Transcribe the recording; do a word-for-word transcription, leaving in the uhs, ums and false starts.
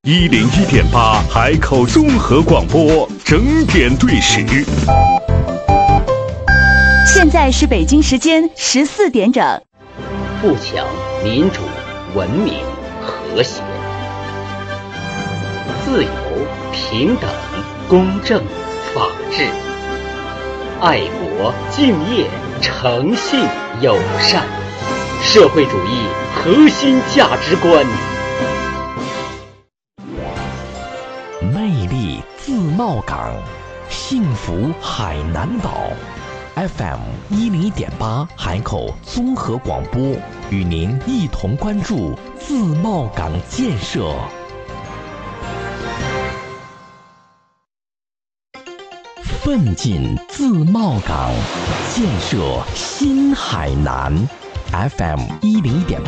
一零一点八海口综合广播，整点对时。 现在是北京时间十四点整。 富强、民主、文明、和谐、自由、平等、公正、法治、爱国、敬业、诚信、友善，社会主义核心价值观。 魅力自贸港，幸福海南岛。F M 一零一点八海口综合广播，与您一同关注自贸港建设。奋进自贸港，建设新海南。F M 一零一点